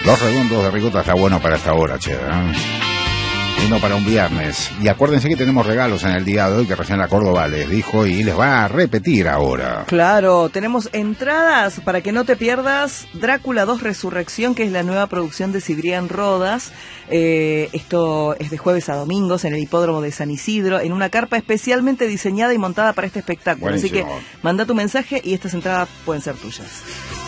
Los redondos de ricota está bueno para esta hora, che, Uno para un viernes. Y acuérdense que tenemos regalos en el día de hoy, que recién la Córdoba les dijo y les va a repetir ahora. Claro, tenemos entradas para que no te pierdas Drácula 2 Resurrección, que es la nueva producción de Cibrián Rodas. Esto es de jueves a domingos en el hipódromo de San Isidro, en una carpa especialmente diseñada y montada para este espectáculo. Buenísimo. Así que manda tu mensaje y estas entradas pueden ser tuyas.